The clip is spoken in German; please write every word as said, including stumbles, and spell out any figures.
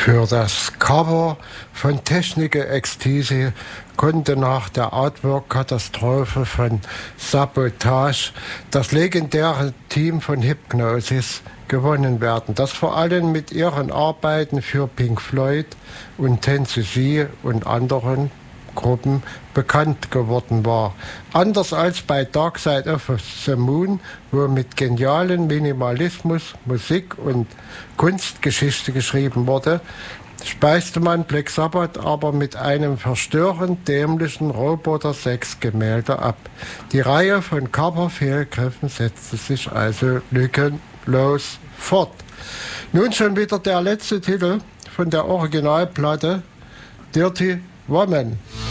Für das Cover von Technique Ecstasy konnte nach der Artwork-Katastrophe von Sabotage das legendäre Team von Hipgnosis gewonnen werden, das vor allem mit ihren Arbeiten für Pink Floyd und Ten cc und anderen Gruppen bekannt geworden war. Anders als bei Dark Side of the Moon, wo mit genialen Minimalismus Musik und Kunstgeschichte geschrieben wurde, speiste man Black Sabbath aber mit einem verstörend dämlichen Roboter-Sex-Gemälde ab. Die Reihe von Cover-Fehlgriffen setzte sich also lückenlos fort. Nun schon wieder der letzte Titel von der Originalplatte, Dirty Woman.